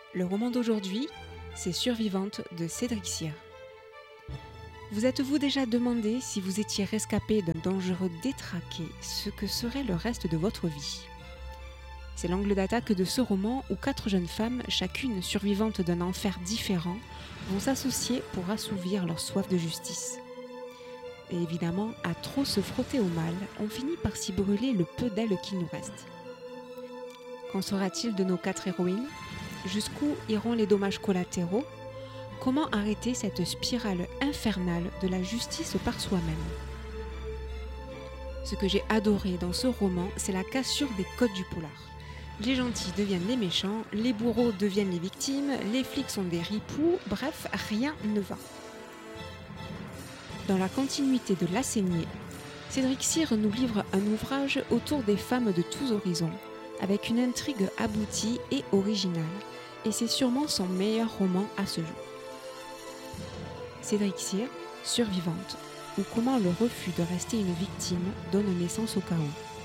Le roman d'aujourd'hui, c'est Survivante de Cédric Cyr. Vous êtes-vous déjà demandé si vous étiez rescapé d'un dangereux détraqué, ce que serait le reste de votre vie ? C'est l'angle d'attaque de ce roman où 4 jeunes femmes, chacune survivante d'un enfer différent, vont s'associer pour assouvir leur soif de justice. Et évidemment, à trop se frotter au mal, on finit par s'y brûler le peu d'ailes qu'il nous reste. Qu'en sera-t-il de nos 4 héroïnes ? Jusqu'où iront les dommages collatéraux ? Comment arrêter cette spirale infernale de la justice par soi-même ? Ce que j'ai adoré dans ce roman, c'est la cassure des codes du polar. Les gentils deviennent les méchants, les bourreaux deviennent les victimes, les flics sont des ripoux, bref, rien ne va. Dans la continuité de La Saignée, Cédric Cyr nous livre un ouvrage autour des femmes de tous horizons, avec une intrigue aboutie et originale, et c'est sûrement son meilleur roman à ce jour. Cédric Cyr, Survivante, ou comment le refus de rester une victime donne naissance au chaos.